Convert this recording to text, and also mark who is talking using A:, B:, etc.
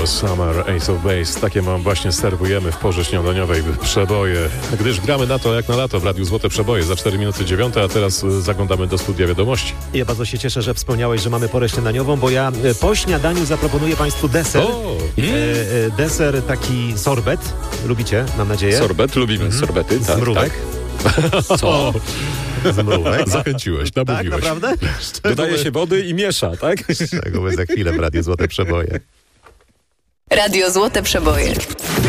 A: Summer, Ace of Base. Takie właśnie serwujemy w porze śniadaniowej przeboje, gdyż gramy na to jak na lato w Radiu Złote Przeboje. Za 4 minuty 9, a teraz zaglądamy do studia wiadomości.
B: Ja bardzo się cieszę, że wspomniałeś, że mamy porę śniadaniową, bo ja po śniadaniu zaproponuję Państwu deser. Deser, taki sorbet. Lubicie, mam nadzieję?
C: Sorbet, lubimy sorbety. Tak,
B: Zmrówek.
C: tak. Co?
B: Zmrówek.
A: Zachęciłeś,
B: Tak,
A: namówiłeś.
B: naprawdę?
C: Dodaje się wody i miesza, tak?
B: Czego my za chwilę w Radiu Złote Przeboje.
D: Radio Złote Przeboje.